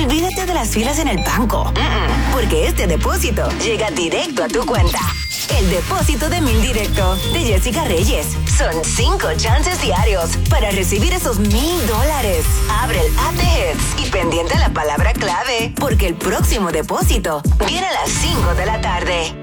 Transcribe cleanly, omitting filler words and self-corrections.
Olvídate de las filas en el banco. Porque este depósito llega directo a tu cuenta. El depósito de 1000 directo de Jessica Reyes. Son 5 chances diarios para recibir esos $1000. Abre el app de Hits y pendiente a la palabra clave, porque el próximo depósito viene a las 5 de la tarde.